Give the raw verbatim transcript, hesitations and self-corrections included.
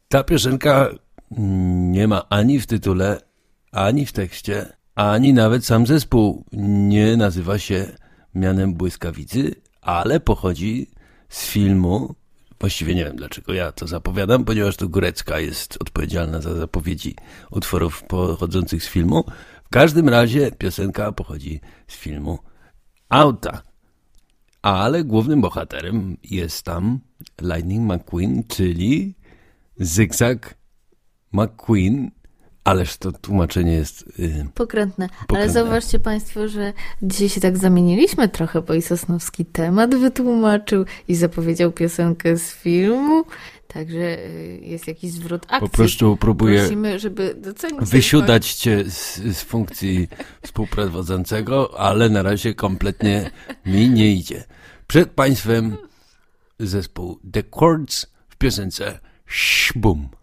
Ta piosenka nie ma ani w tytule, ani w tekście, ani nawet sam zespół nie nazywa się Mianem Błyskawicy, ale pochodzi z filmu. Właściwie nie wiem, dlaczego ja to zapowiadam, ponieważ to Górecka jest odpowiedzialna za zapowiedzi utworów pochodzących z filmu. W każdym razie piosenka pochodzi z filmu Auta. Ale głównym bohaterem jest tam Lightning McQueen, czyli Zygzak McQueen. Ależ to tłumaczenie jest yy, pokrętne. pokrętne. Ale zauważcie Państwo, że dzisiaj się tak zamieniliśmy trochę, bo i Sosnowski temat wytłumaczył i zapowiedział piosenkę z filmu. Także jest jakiś zwrot akcji. Po prostu próbuję Prosimy, żeby docenić wysiudać cię z, z funkcji współprowadzącego, ale na razie kompletnie mi nie idzie. Przed Państwem zespół The Chords w piosence Szbum.